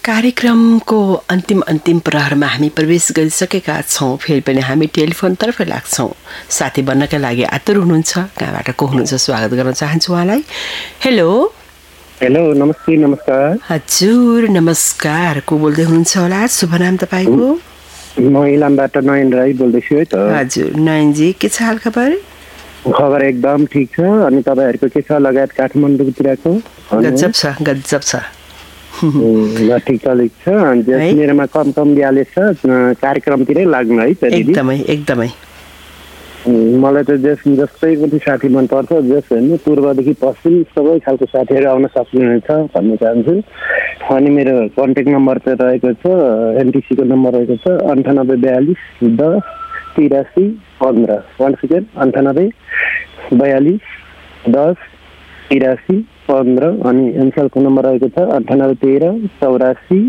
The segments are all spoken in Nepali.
कार्यक्रमको अन्तिम प्रहरमा हामी प्रवेश गरिसकेका छौँ। फेरि पनि हामी टेलिफोनतर्फ लाग्छौँ। साथी बन्नका लागि आतुर हुनुहुन्छ। कहाँबाट को हुनुहुन्छ स्वागत गर्न चाहन्छु उहाँलाई। हेलो हेलो, नमस्ते। नमस्कार हजुर, नमस्कार। को बोल्दै हुनुहुन्छ होला? शुभ नाम तपाईँको? म इलामबाट नयन राई बोल्दैछु है त। हजुर नयनजी, के छ हाल खबर? खबर एकदम ठिक छ। अनि तपाईँहरूको के छ लगायत काठमाडौँतिरको? गजब छ। ल, ठिक चलेको छ। मेरोमा कम ब्याले छ, कार्यक्रमतिरै लाग्नु है त दिदी। एकदमै मलाई त जस्तै पनि साथी मनपर्छ। जस होइन, पूर्वदेखि पश्चिम सबै खालको साथीहरू आउन सक्नुहुन्छ भन्न चाहन्छु। अनि मेरो कन्ट्याक्ट नम्बर चाहिँ रहेको छ, एनटिसीको नम्बर रहेको छ 9842 10 83 15। One second, 98 42 10 83 15। अनि एनसेलको नम्बर रहेको छ 9813 84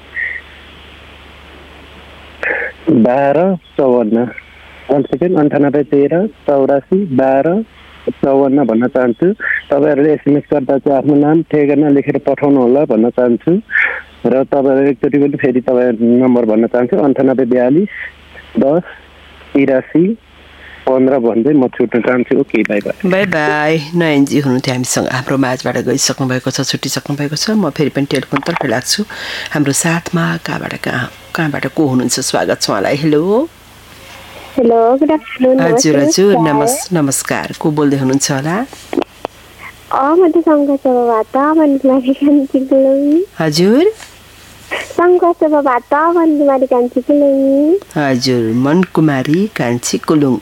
12 54। वान सेकेन्ड, 9813 84 12 54 भन्न चाहन्छु। तपाईँहरूले एसएमएस गर्दा चाहिँ आफ्नो नाम ठेगाना लेखेर पठाउनु होला भन्न चाहन्छु। र तपाईँहरू एकचोटि पनि फेरि तपाईँ नम्बर भन्न चाहन्छु 9842 10 83 15 भन्दै म छुट्न चाहन्छु। Okay, by by. By by. Nayanji हुनुहुन्थ्यो हामीसँग, हाम्रो माझबाट गइसक्नु भएको छ, छुट्टिसक्नु भएको छ। म फेरि पनि टेलिफोनतर्फ लाग्छु। हाम्रो साथमा कहाँबाट को हुनुहुन्छ? स्वागत छ उहाँलाई। Hello good afternoon. हजुर नमस्कार। को बोल्दै हुनुहुन्छ होला? म त सङ्घसभाबाट मनकुमारी कान्छी गुलुङ। हजुर, सङ्घसभाबाट मनकुमारी कान्छी गुलुङ। हजुर, मनकुमारी कान्छी गुलुङ।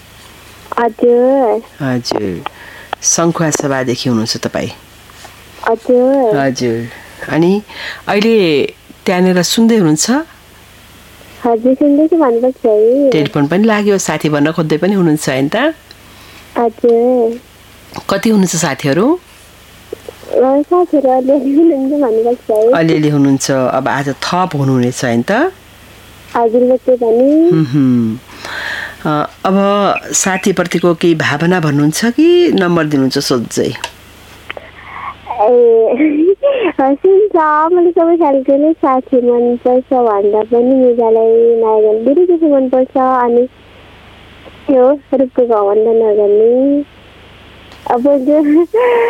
हजुर, सङ्खुवा सभादेखि हुनुहुन्छ तपाईँ? हजुर। अनि अहिले त्यहाँनिर सुन्दै हुनुहुन्छ? हजुर, सुन्दैछु भन्नुपर्छ है। टेलिफोन पनि लाग्यो, साथी भन्न खोज्दै पनि हुनुहुन्छ होइन त? हजुर। कति हुनुहुन्छ साथीहरू? अलिअलि हुनुहुन्छ। अब आज थप हुनुहुनेछ होइन त? अब साथीप्रतिको केही भावना भन्नुहुन्छ कि नम्बर दिनुहुन्छ सोध्दै? मैले सबै खालको नै साथी मनपर्छ भन्दा पनि मेजालाई नायगन धेरै किसिम मनपर्छ। अनि त्यो रूपको घमण्ड नगर्ने। अब